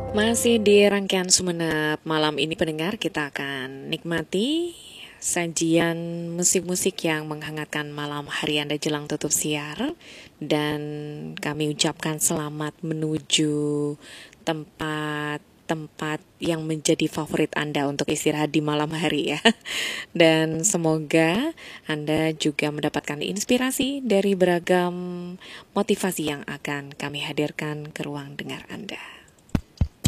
Masih di rangkaian Sumenep malam ini pendengar, kita akan nikmati sajian musik-musik yang menghangatkan malam hari Anda jelang tutup siar. Dan kami ucapkan selamat menuju tempat-tempat yang menjadi favorit Anda untuk istirahat di malam hari ya. Dan semoga Anda juga mendapatkan inspirasi dari beragam motivasi yang akan kami hadirkan ke ruang dengar Anda.